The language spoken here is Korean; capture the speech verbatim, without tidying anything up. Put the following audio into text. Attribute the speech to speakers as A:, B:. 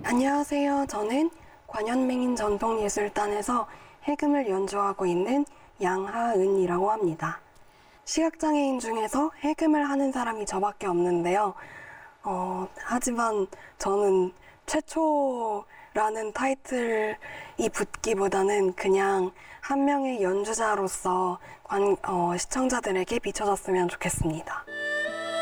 A: 안녕하세요. 저는 관현맹인 전통예술단에서 해금을 연주하고 있는 양하은이라고 합니다. 시각장애인 중에서 해금을 하는 사람이 저밖에 없는데요. 어, 하지만 저는 최초라는 타이틀이 붙기보다는 그냥 한 명의 연주자로서 관, 어, 시청자들에게 비춰졌으면 좋겠습니다.